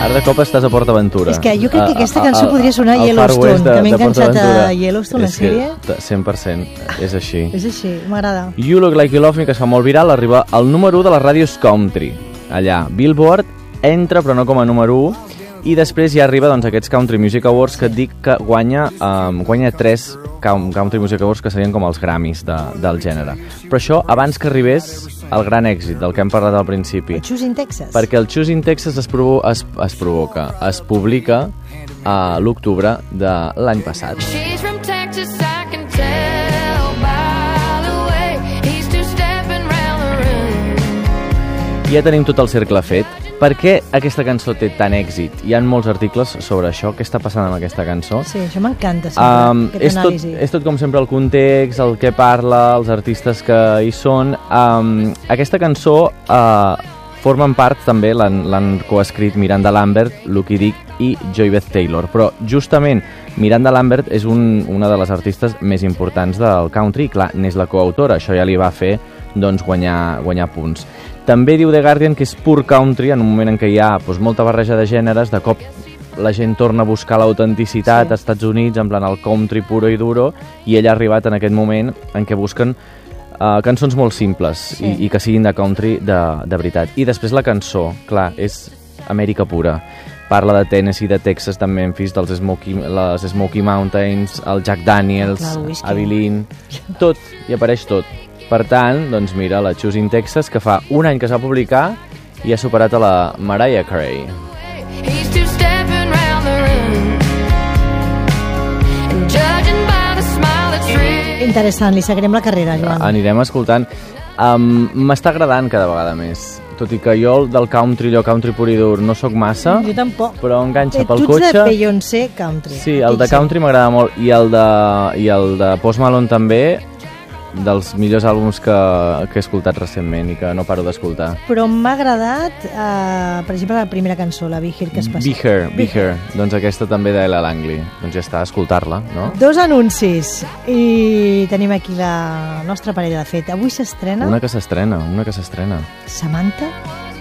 Ara de cop estàs a PortAventura. És que jo crec que aquesta cançó podria sonar a Yellowstone, que m'he enganxat a Yellowstone, la sèrie. 100%, és així. És així, m'agrada. You Look Like You Love Me, que es fa molt viral, arriba al número 1 de les ràdios country. Allà, Billboard entra, però no com a número 1, i després ja arriba doncs, aquests Country Music Awards que et dic que guanya 3 Country Music Awards que serien com els Grammys del gènere. Però això abans que arribés el gran èxit del que hem parlat al principi. El Choosing Texas. Perquè el Choosing Texas es publica a l'octubre de l'any passat. Ja tenim tot el cercle fet. Per què aquesta cançó té tant èxit? Hi ha molts articles sobre això, què està passant amb aquesta cançó. Sí, això m'encanta sempre, aquest anàlisi. És tot com sempre el context, el que parla, els artistes que hi són. Aquesta cançó formen part també, l'han coescrit Miranda Lambert, Lucky Dick i Joy Beth Taylor, però justament Miranda Lambert és una de les artistes més importants del country, i clar, n'és la coautora, això ja li va fer doncs, guanyar punts. També diu The Guardian que és pur country, en un moment en què hi ha molta barreja de gèneres, de cop la gent torna a buscar l'autenticitat als Estats Units, en plan el country puro i duro, i ell ha arribat en aquest moment en què busquen cançons molt simples i que siguin de country de veritat. I després la cançó, clar, és Amèrica pura. Parla de Tennessee, de Texas, de Memphis, les Smoky Mountains, el Jack Daniels, Abilene, tot, hi apareix tot. Per tant, doncs mira, la Choosing Texas, que fa un any que s'ha publicat i ha superat a la Mariah Carey. Interessant, li seguirem la carrera, Joan. Anirem escoltant. M'està agradant cada vegada més. Tot i que jo del country, allò country pur i dur, no sóc massa. Jo tampoc. Però enganxa pel tu cotxe. Ets de Beyoncé country. Sí, el de country m'agrada molt. I el de Post Malone també, dels millors àlbums que he escoltat recentment i que no paro d'escoltar. Però m'ha agradat, per exemple, la primera cançó, la Be Here, que es passa. Be Here. Doncs aquesta també d'Ella Langley. Doncs ja està, escoltar-la, no? 2 anuncis. I tenim aquí la nostra parella, de fet. Avui s'estrena... Una que s'estrena. Samantha